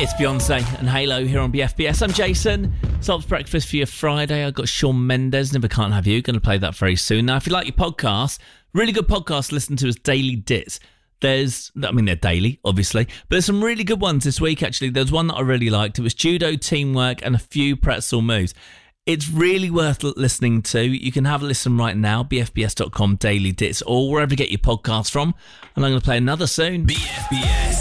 It's Beyonce and Halo here on BFBS. I'm Jason. Sob's breakfast for your Friday. I've got Shawn Mendes, Never Can't Have You. Going to play that very soon. Now, if you like your podcast, really good podcast to listen to is Daily Dits. They're daily, obviously, but there's some really good ones this week, actually. There's one that I really liked. It was judo, teamwork, and a few pretzel moves. It's really worth listening to. You can have a listen right now, bfbs.com, Daily Dits, or wherever you get your podcasts from. And I'm going to play another soon. BFBS.